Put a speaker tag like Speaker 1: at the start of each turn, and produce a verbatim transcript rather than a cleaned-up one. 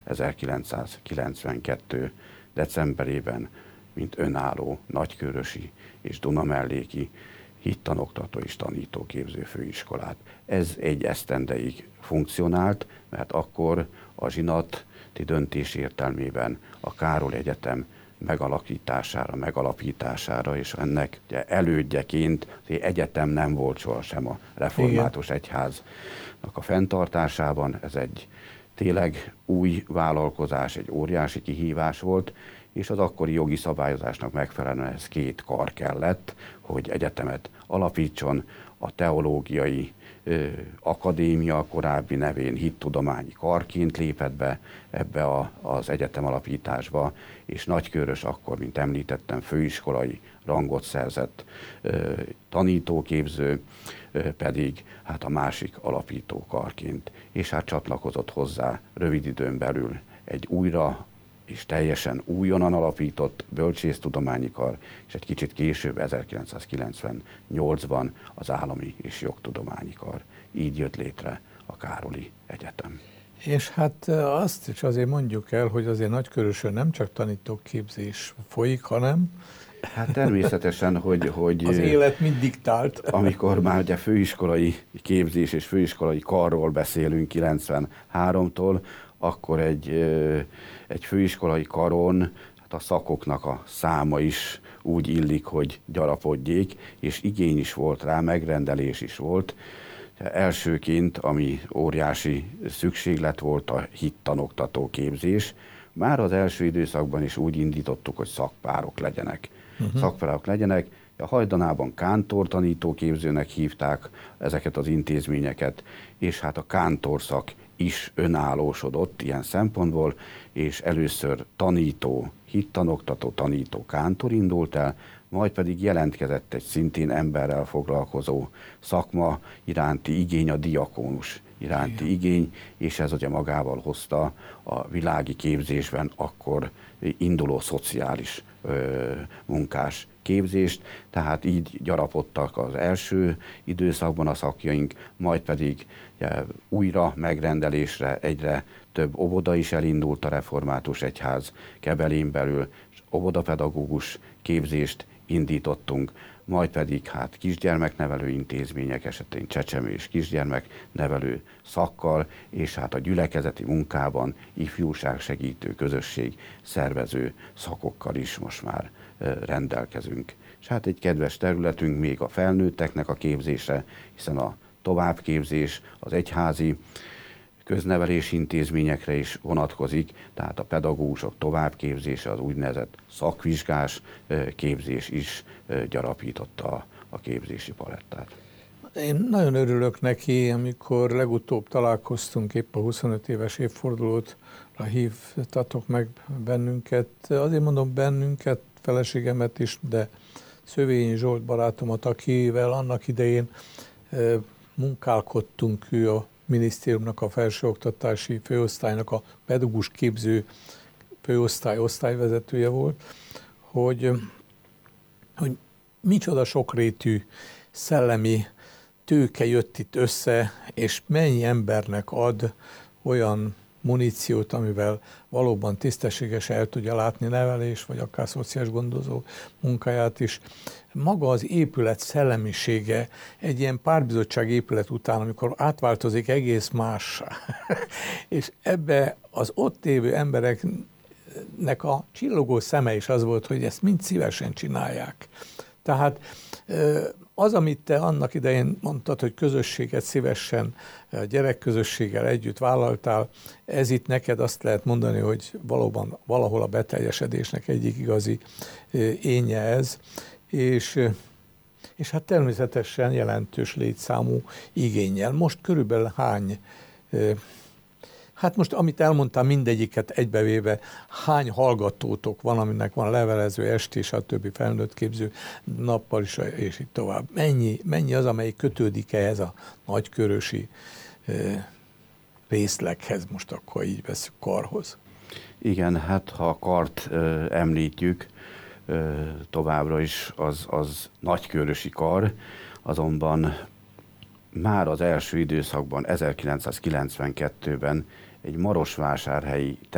Speaker 1: ezerkilencszázkilencvenkettő. decemberében, mint önálló nagykőrösi és Dunamelléki hittanoktató és tanítóképző főiskolát. Ez egy esztendeig funkcionált, mert akkor a zsinati döntés értelmében a Károly Egyetem megalakítására, megalapítására, és ennek ugye, elődjeként az egyetem nem volt sohasem a református Igen. egyháznak a fenntartásában. Ez egy tényleg új vállalkozás, egy óriási kihívás volt, és az akkori jogi szabályozásnak megfelelően ez két kar kellett, hogy egyetemet alapítson, a teológiai ö, akadémia korábbi nevén hittudományi karként lépett be ebbe a, az egyetem alapításba, és Nagykőrös akkor, mint említettem, főiskolai rangot szerzett ö, tanítóképző, ö, pedig hát a másik alapító karként, és hát csatlakozott hozzá rövid időn belül egy újra és teljesen újonnan alapított bölcsésztudományi kar, és egy kicsit később, ezerkilencszázkilencvennyolcban az állami és jogtudományi kar. Így jött létre a Károlyi Egyetem.
Speaker 2: És hát azt is azért mondjuk el, hogy azért Nagykörösön nem csak tanítóképzés folyik, hanem
Speaker 1: hát természetesen, hogy, hogy
Speaker 2: az élet mind diktált.
Speaker 1: Amikor már ugye főiskolai képzés és főiskolai karról beszélünk kilencvenháromtól, akkor egy, egy főiskolai karon hát a szakoknak a száma is úgy illik, hogy gyarapodjék, és igény is volt rá, megrendelés is volt. Elsőként, ami óriási szükséglet volt, a hittanoktató képzés. Már az első időszakban is úgy indítottuk, hogy szakpárok legyenek. Uh-huh. Szakpárok legyenek. A Hajdanában kántortanítóképzőnek hívták ezeket az intézményeket, és hát a kántorszak is önállósodott ilyen szempontból, és először tanító, hittanoktató, tanító kántor indult el, majd pedig jelentkezett egy szintén emberrel foglalkozó szakma iránti igény, a diakónus iránti Igen. igény, és ez ugye magával hozta a világi képzésben akkor induló szociális ö, munkás képzést, tehát így gyarapodtak az első időszakban a szakjaink, majd pedig ugye, újra megrendelésre egyre több óvoda is elindult a református egyház kebelén belül, és óvodapedagógus képzést indítottunk, majd pedig hát kisgyermeknevelő intézmények esetén csecsemő és kisgyermeknevelő szakkal, és hát a gyülekezeti munkában ifjúságsegítő közösség szervező szakokkal is most már rendelkezünk. És hát egy kedves területünk még a felnőtteknek a képzése, hiszen a továbbképzés az egyházi köznevelési intézményekre is vonatkozik, tehát a pedagógusok továbbképzése, az úgynevezett szakvizsgás képzés is gyarapította a képzési palettát.
Speaker 2: Én nagyon örülök neki, amikor legutóbb találkoztunk, épp a huszonöt éves évfordulótra hívtatok meg bennünket. Azért mondom bennünket, feleségemet is, de Szövényi Zsolt barátomat, akivel annak idején munkálkodtunk, ő a minisztériumnak, a felsőoktatási főosztálynak a pedagógus képző főosztály osztályvezetője volt, hogy, hogy micsoda sokrétű szellemi tőke jött itt össze, és mennyi embernek ad olyan muníciót, amivel valóban tisztességesen el tudja látni nevelés, vagy akár szociális gondozó munkáját is. Maga az épület szellemisége egy ilyen párbizottság épület után, amikor átváltozik egész mássá, és ebbe az ott élő embereknek a csillogó szeme is az volt, hogy ezt mind szívesen csinálják. Tehát az, amit te annak idején mondtad, hogy közösséget szívesen gyerekközösséggel együtt vállaltál, ez itt neked azt lehet mondani, hogy valóban valahol a beteljesedésnek egyik igazi énje ez, és, és hát természetesen jelentős létszámú igénnyel. Most körülbelül hány, hát most amit elmondtam mindegyiket egybevéve, hány hallgatótok van, aminek van levelező, esti, stb. Felnőtt képző nappal is, és így tovább. Mennyi, mennyi az, amely kötődik ehhez a nagykörösi részleghez, most akkor így veszük, karhoz?
Speaker 1: Igen, hát ha a kart ö, említjük, ö, továbbra is az, az nagykőrösi kar, azonban már az első időszakban, ezerkilencszázkilencvenkettőben egy marosvásárhelyi